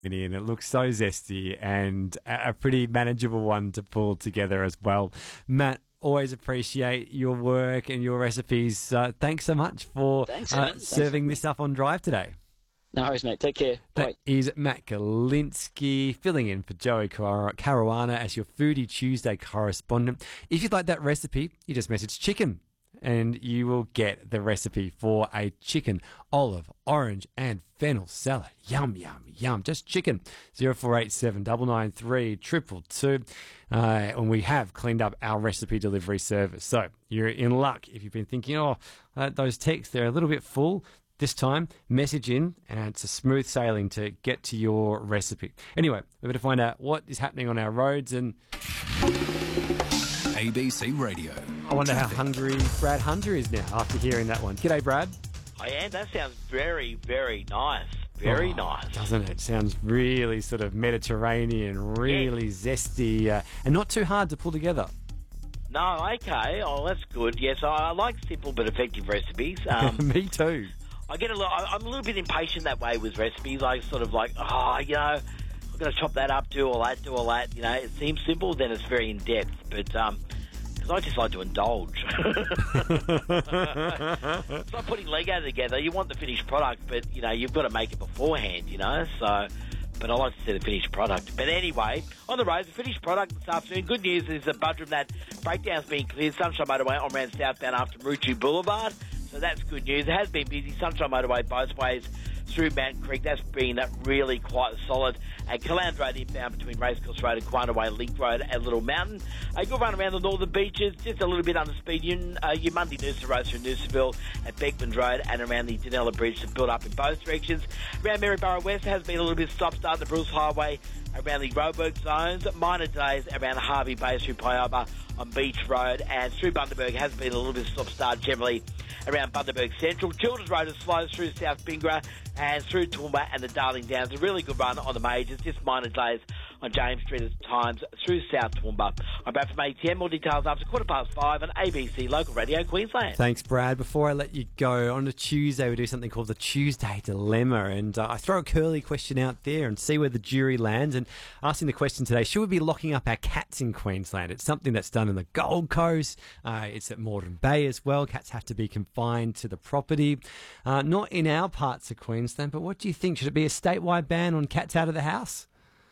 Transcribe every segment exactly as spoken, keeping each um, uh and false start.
and it looks so zesty and a a pretty manageable one to pull together as well. Matt, always appreciate your work and your recipes. Uh, thanks so much for Thanks, uh, Thanks. serving this up on Drive today. No worries, mate. Take care. Bye. That is Matt Galinsky filling in for Joey Car- Caruana as your Foodie Tuesday correspondent. If you'd like that recipe, you just message chicken and you will get the recipe for a chicken, olive, orange and fennel salad. Yum, yum, yum. Just chicken. zero four eight seven, nine nine three, two two two. Uh, and we have cleaned up our recipe delivery service. So you're in luck if you've been thinking, oh, uh, those texts, they're a little bit full. This time, message in, and it's a smooth sailing to get to your recipe. Anyway, we're going to find out what is happening on our roads, and A B C Radio. I wonder how hungry Brad Hunter is now after hearing that one. G'day, Brad. I am. That sounds very, very nice. Very Oh, nice. Doesn't it? Sounds really sort of Mediterranean, really zesty, uh, and not too hard to pull together. No, okay. Oh, that's good. Yes, I, I like simple but effective recipes. Um, Me too. I get a little, I, I'm a little bit impatient that way with recipes. I sort of like, oh, you know, I've got to chop that up, do all that, do all that. You know, it seems simple, then it's very in depth. But um, because I just like to indulge. It's like putting Lego together. You want the finished product, but you know, you've got to make it beforehand. You know, so. But I like to see the finished product. But anyway, on the road, the finished product this afternoon. Good news is the Budrum that breakdown's been cleared. Sunshine Motorway on around southbound after Maroochy Boulevard. So that's good news. It has been busy. Sunshine Motorway both ways through Mount Creek. That's been really quite solid. And Caland Road inbound between Racecourse Road and Quanaway Link Road and Little Mountain. A good run around the northern beaches. Just a little bit under speed. You, uh, your Monday Noosa Road through Noosaville at Beckman Road and around the Danella Bridge to build up in both directions. Around Maryborough West has been a little bit stop-start. The Bruce Highway around the roadwork zones. Minor delays around Harvey Bay through Pyoba on Beach Road, and through Bundaberg has been a little bit stop-start generally around Bundaberg Central. Childers Road has slowed through South Bingra and through Toowoomba and the Darling Downs. A really good run on the majors, just minor delays on James Street at times through South Toowoomba. I'm back from A T M. More details after quarter past five on A B C Local Radio Queensland. Thanks, Brad. Before I let you go, on a Tuesday we do something called the Tuesday Dilemma, and uh, I throw a curly question out there and see where the jury lands. And asking the question today, should we be locking up our cats in Queensland? It's something that's done in the Gold Coast. Uh, it's at Moreton Bay as well. Cats have to be confined to the property. Uh, not in our parts of Queensland, but what do you think? Should it be a statewide ban on cats out of the house?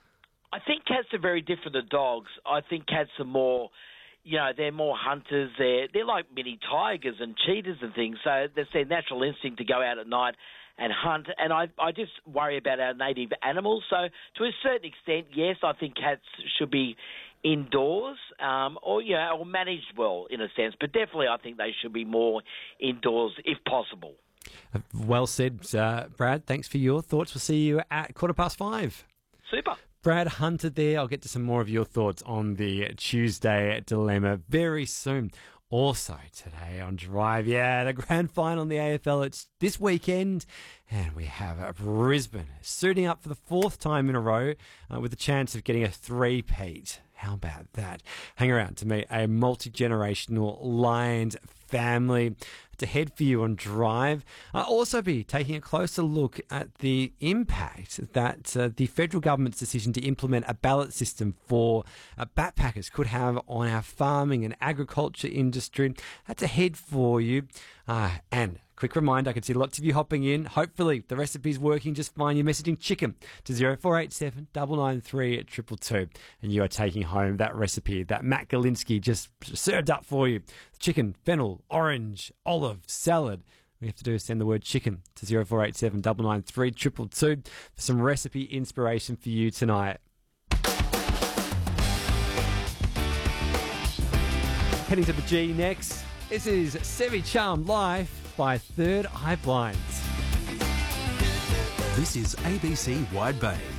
I think cats are very different to dogs. I think cats are more, you know, they're more hunters. They're they're like mini tigers and cheetahs and things. So that's their natural instinct to go out at night and hunt. And I I just worry about our native animals. So to a certain extent, yes, I think cats should be indoors, um, or you know, or managed well in a sense. But definitely, I think they should be more indoors if possible. Well said, uh, Brad. Thanks for your thoughts. We'll see you at quarter past five. Super. Brad Hunter there. I'll get to some more of your thoughts on the Tuesday Dilemma very soon. Also today on Drive, yeah, the grand final in the A F L. It's this weekend, and we have uh, Brisbane suiting up for the fourth time in a row uh, with a chance of getting a three-peat. How about that? Hang around to meet a multi-generational Lions family to head for you on Drive. I'll also be taking a closer look at the impact that uh, the federal government's decision to implement a ballot system for uh, backpackers could have on our farming and agriculture industry. That's ahead for you. Uh, and quick reminder, I can see lots of you hopping in. Hopefully the recipe's working just fine. You're messaging chicken to zero four eight seven, nine nine three, two two two, and you are taking home that recipe that Matt Galinsky just served up for you. Chicken, fennel, orange, olive, salad. We have to do is send the word chicken to zero four eight seven, nine nine three, two two two for some recipe inspiration for you tonight. Heading to the G next. This is Semi Charmed Life by Third Eye Blinds. This is A B C Wide Bay.